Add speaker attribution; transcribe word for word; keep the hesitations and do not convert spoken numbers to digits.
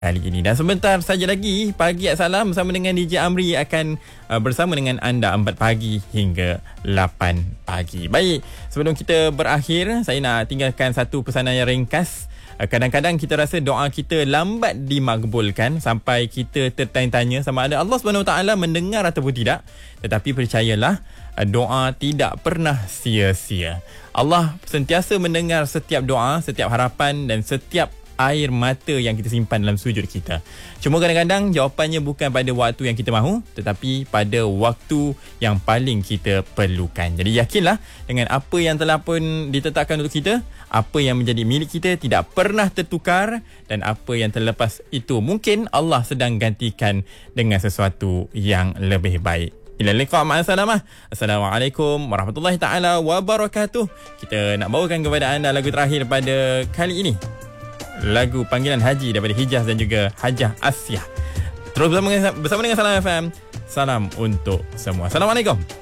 Speaker 1: kali ini. Dan sebentar saja lagi Pagi Salam bersama dengan D J Amri akan uh, bersama dengan anda empat pagi hingga lapan pagi. Baik, sebelum kita berakhir, saya nak tinggalkan satu pesanan yang ringkas. Uh, kadang-kadang kita rasa doa kita lambat dimakbulkan sampai kita tertanya-tanya sama ada Allah Subhanahu Wa Taala mendengar ataupun tidak. Tetapi percayalah, uh, doa tidak pernah sia-sia. Allah sentiasa mendengar setiap doa, setiap harapan dan setiap air mata yang kita simpan dalam sujud kita. Cuma kadang-kadang jawapannya bukan pada waktu yang kita mahu, tetapi pada waktu yang paling kita perlukan. Jadi yakinlah dengan apa yang telah pun ditetapkan untuk kita, apa yang menjadi milik kita tidak pernah tertukar, dan apa yang terlepas itu mungkin Allah sedang gantikan dengan sesuatu yang lebih baik. Ila liqa' ma'asalamah. Assalamualaikum warahmatullahi taala wabarakatuh. Kita nak bawakan kepada anda lagu terakhir pada kali ini. Lagu panggilan haji daripada Hijaz dan juga Hajah Asyah. Terus bersama dengan, bersama dengan Salam F M. Salam untuk semua. Assalamualaikum.